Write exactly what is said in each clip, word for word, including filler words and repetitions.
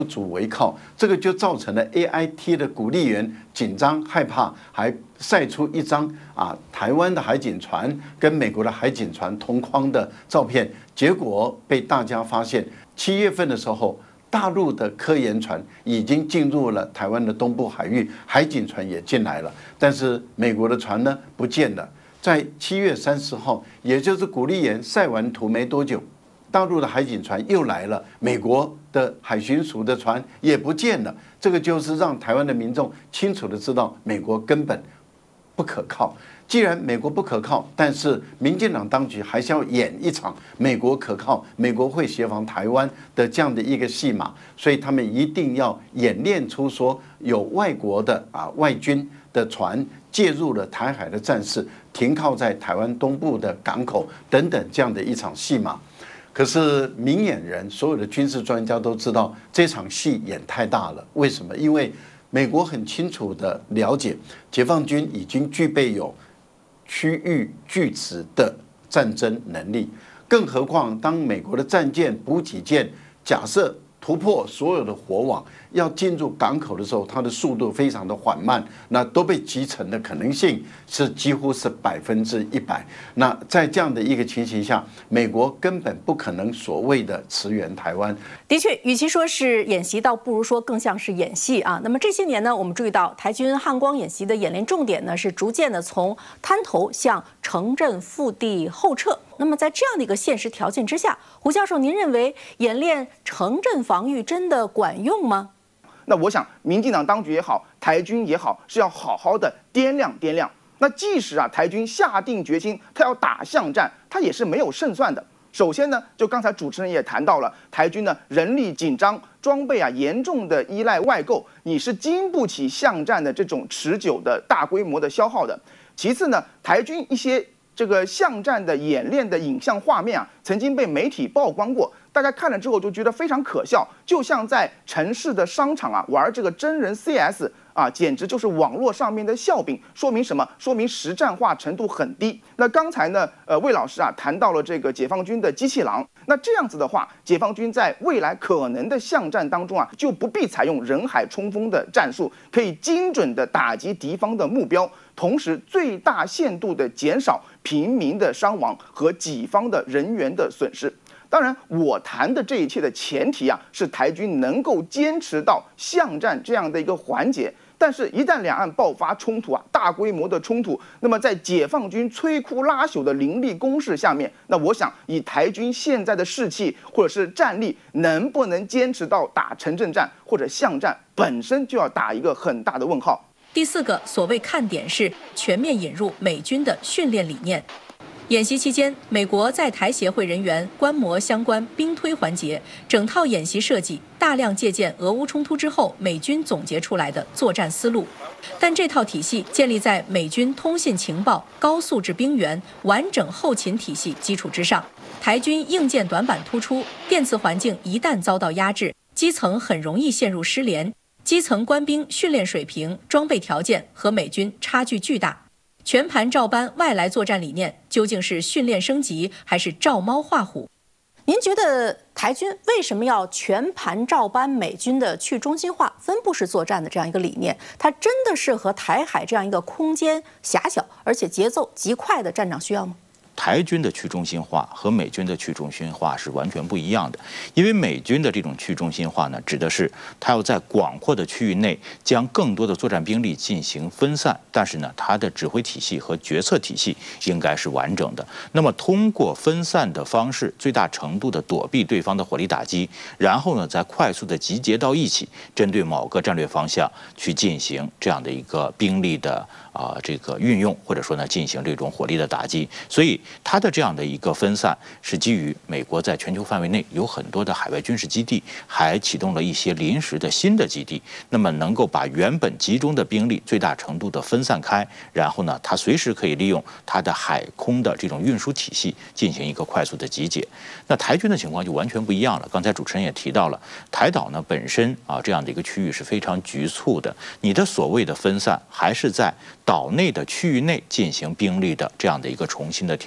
主为靠，这个就造成了 A I T 的鼓励员紧张害怕，还晒出一张啊台湾的海警船跟美国的海警船同框的照片，结果被大家发现，七月份的时候，大陆的科研船已经进入了台湾的东部海域，海警船也进来了，但是美国的船呢不见了。在七月三十号，也就是鼓励员晒完图没多久，大陆的海警船又来了，美国的海巡署的船也不见了。这个就是让台湾的民众清楚的知道，美国根本不可靠。既然美国不可靠，但是民进党当局还是要演一场美国可靠、美国会协防台湾的这样的一个戏码，所以他们一定要演练出说有外国的啊外军的船介入了台海的战事，停靠在台湾东部的港口等等这样的一场戏码。可是明眼人，所有的军事专家都知道这场戏演太大了。为什么？因为美国很清楚的了解，解放军已经具备有区域拒止的战争能力，更何况当美国的战舰、补给舰假设突破所有的火网，要进入港口的时候，它的速度非常的缓慢，那都被击沉的可能性是几乎是百分之一百。那在这样的一个情形下，美国根本不可能所谓的驰援台湾。 的确，与其说是演习，倒不如说更像是演戏啊。那么这些年呢，我们注意到台军汉光演习的演练重点呢，是逐渐的从滩头向城镇腹地后撤。那么在这样的一个现实条件之下，胡教授，您认为演练城镇防御真的管用吗？ 那我想，民进党当局也好，台军也好，是要好好的掂量掂量。那即使啊，台军下定决心，他要打巷战，他也是没有胜算的。首先呢，就刚才主持人也谈到了，台军呢人力紧张，装备啊严重的依赖外购，你是经不起巷战的这种持久的大规模的消耗的。其次呢，台军一些这个巷战的演练的影像画面啊，曾经被媒体曝光过，大家看了之后就觉得非常可笑，就像在城市的商场啊玩这个真人 C S 啊，简直就是网络上面的笑柄。说明什么？说明实战化程度很低。那刚才呢，呃，魏老师啊谈到了这个解放军的机器狼，那这样子的话，解放军在未来可能的巷战当中啊，就不必采用人海冲锋的战术，可以精准的打击敌方的目标，同时最大限度的减少平民的伤亡和己方的人员的损失。当然，我谈的这一切的前提啊，是台军能够坚持到巷战这样的一个环节。但是，一旦两岸爆发冲突啊，大规模的冲突，那么在解放军摧枯拉朽的凌厉攻势下面，那我想以台军现在的士气或者是战力，能不能坚持到打城镇战或者巷战，本身就要打一个很大的问号。 第四个所谓看点是全面引入美军的训练理念。演习期间，美国在台协会人员观摩相关兵推环节，整套演习设计大量借鉴俄乌冲突之后美军总结出来的作战思路，但这套体系建立在美军通信情报、高素质兵员、完整后勤体系基础之上。台军硬件短板突出，电磁环境一旦遭到压制，基层很容易陷入失联。基层官兵训练水平、装备条件和美军差距巨大。全盘照搬外来作战理念，究竟是训练升级还是照猫画虎？您觉得台军为什么要全盘照搬美军的去中心化、分布式作战的这样一个理念？它真的适合台海这样一个空间狭小而且节奏极快的战场需要吗？ 台军的去中心化和美军的去中心化是完全不一样的，因为美军的这种去中心化呢，指的是它要在广阔的区域内将更多的作战兵力进行分散，但是呢，它的指挥体系和决策体系应该是完整的。那么，通过分散的方式，最大程度的躲避对方的火力打击，然后呢，再快速的集结到一起，针对某个战略方向去进行这样的一个兵力的啊、呃、这个运用，或者说呢，进行这种火力的打击，所以。它的这样的一个分散是基于美国在全球范围内有很多的海外军事基地，还启动了一些临时的新的基地，那么能够把原本集中的兵力最大程度的分散开，然后呢，它随时可以利用它的海空的这种运输体系进行一个快速的集结。那台军的情况就完全不一样了。刚才主持人也提到了，台岛呢本身啊这样的一个区域是非常局促的，你的所谓的分散还是在岛内的区域内进行兵力的这样的一个重新的调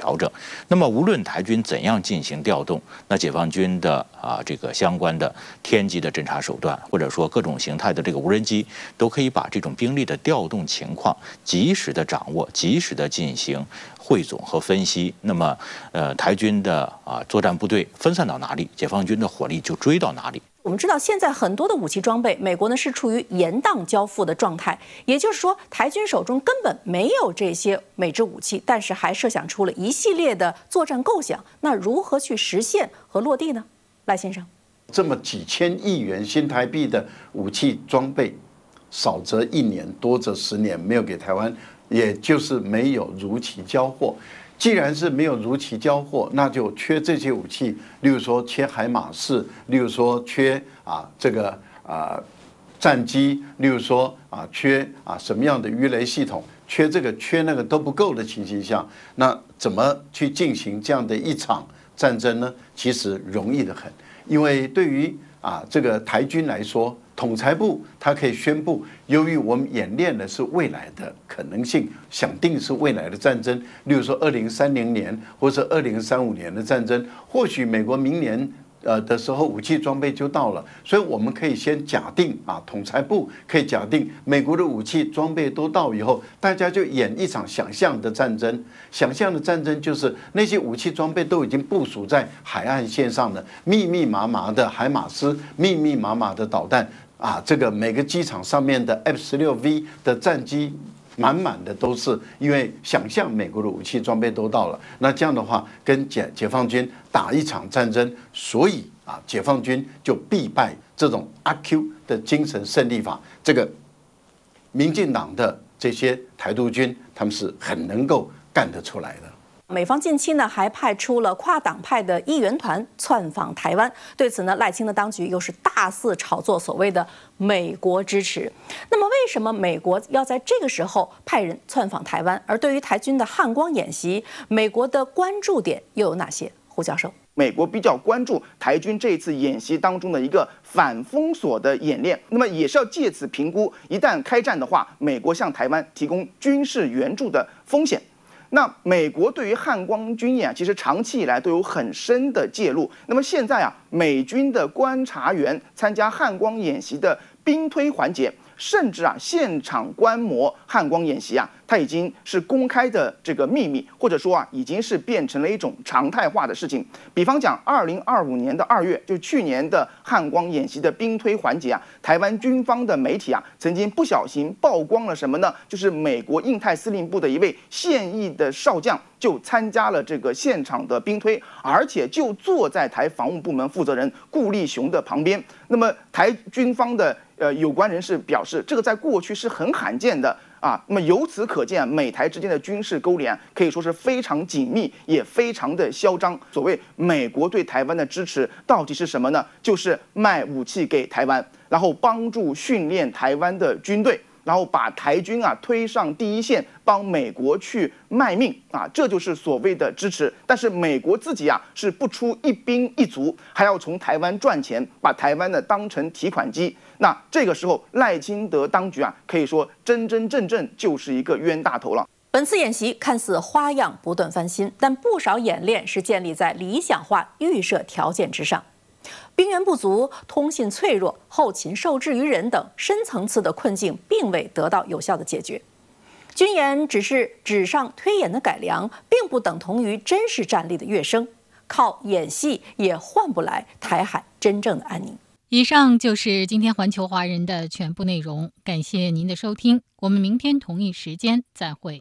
调整。那么无论台军怎样进行调动，那解放军的啊这个相关的天基的侦察手段，或者说各种形态的这个无人机，都可以把这种兵力的调动情况及时的掌握，及时的进行汇总和分析。那么，呃，台军的啊作战部队分散到哪里，解放军的火力就追到哪里。 我们知道，现在很多的武器装备，美国呢是处于延宕交付的状态，也就是说，台军手中根本没有这些美制武器，但是还设想出了一系列的作战构想。那如何去实现和落地呢？赖先生， 这么几千亿元新台币的武器装备，少则一年，多则十年没有给台湾，也就是没有如期交货。既然是没有如期交货，那就缺这些武器，例如说缺海马式，例如说缺啊这个啊战机，例如说啊缺啊什么样的鱼雷系统，缺这个缺那个都不够的情形下，那怎么去进行这样的一场战争呢？其实容易得很，因为对于啊这个台军来说，统裁部它可以宣布，由于我们演练的是未来的可能性，想定是未来的战争，例如说二零三零年或者二零三五年的战争，或许美国明年呃的时候武器装备就到了，所以我们可以先假定啊，统裁部可以假定美国的武器装备都到以后，大家就演一场想象的战争。想象的战争就是那些武器装备都已经部署在海岸线上了，密密麻麻的海马斯，密密麻麻的导弹。啊，这个每个机场上面的 F 十六 V 的战机满满的都是，因为想象美国的武器装备都到了，那这样的话跟解解放军打一场战争，所以啊，解放军就必败这种阿 Q 的精神胜利法。这个民进党的这些台独军，他们是很能够干得出来的。 美方近期呢还派出了跨党派的议员团窜访台湾，对此呢赖清德当局又是大肆炒作所谓的美国支持。那么为什么美国要在这个时候派人窜访台湾？而对于台军的汉光演习，美国的关注点又有哪些？胡教授， 美国比较关注台军这次演习当中的一个反封锁的演练，那么也是要借此评估一旦开战的话，美国向台湾提供军事援助的风险。那美国对于汉光军演啊，其实长期以来都有很深的介入。那么现在啊，美军的观察员参加汉光演习的兵推环节，甚至啊现场观摩汉光演习啊，它已经是公开的这个秘密，或者说啊，已经是变成了一种常态化的事情。比方讲，二零二五年的二月，就去年的汉光演习的兵推环节啊，台湾军方的媒体啊，曾经不小心曝光了什么呢？就是美国印太司令部的一位现役的少将就参加了这个现场的兵推，而且就坐在台防务部门负责人顾立雄的旁边。那么台军方的呃有关人士表示，这个在过去是很罕见的。啊，那么由此可见，美台之间的军事勾连可以说是非常紧密，也非常的嚣张。所谓美国对台湾的支持到底是什么呢？就是卖武器给台湾，然后帮助训练台湾的军队，然后把台军啊推上第一线，帮美国去卖命啊，这就是所谓的支持。但是美国自己啊是不出一兵一卒，还要从台湾赚钱，把台湾呢当成提款机。那这个时候，赖清德当局啊，可以说真真正正就是一个冤大头了。 本次演习看似花样不断翻新，但不少演练是建立在理想化预设条件之上。兵源不足、通信脆弱、后勤受制于人等深层次的困境，并未得到有效的解决。军演只是纸上推演的改良，并不等同于真实战力的跃升。靠演戏也换不来台海真正的安宁。 以上就是今天环球华人的全部内容，感谢您的收听，我们明天同一时间再会。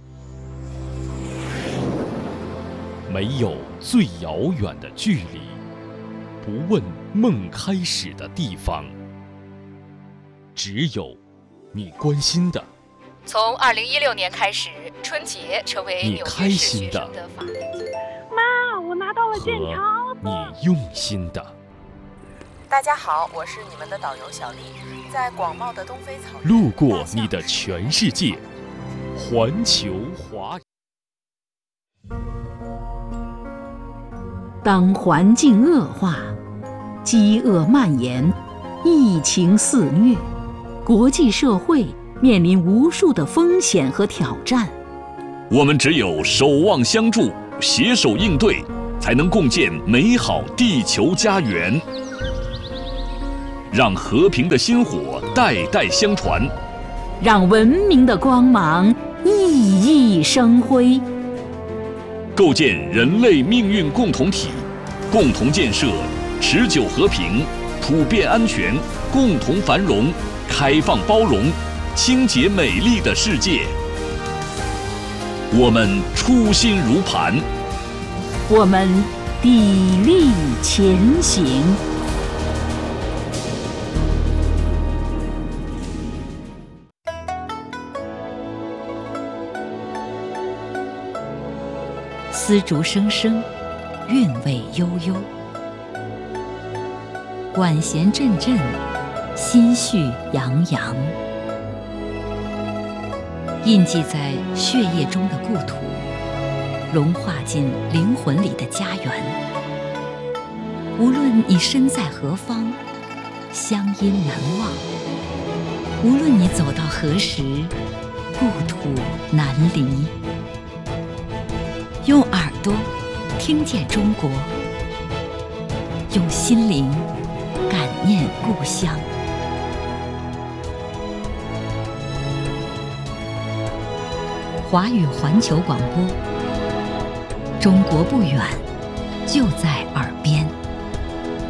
没有最遥远的距离，不问梦开始的地方，只有你关心的。 从二零一六年开始，春节成为你开心的法定节日。 妈，我拿到了健康。 你用心的。 大家好，我是你们的导游小丽，在广袤的东非草原， 路过你的全世界，环球华。 当环境恶化，饥饿蔓延，疫情肆虐，国际社会面临无数的风险和挑战。 我们只有守望相助， 携手应对，才能共建美好地球家园。让和平的薪火代代相传， 让文明的光芒熠熠生辉。 构建人类命运共同体，共同建设持久和平、普遍安全、共同繁荣、开放包容、清洁美丽的世界。我们初心如磐， 我们砥砺前行。丝竹声声，韵味悠悠，管弦阵阵，心绪洋洋。印记在血液中的故土，融化进灵魂里的家园。无论你身在何方，乡音难忘；无论你走到何时，故土难离。用耳朵听见中国，用心灵感念故乡。华语环球广播，中国不远，就在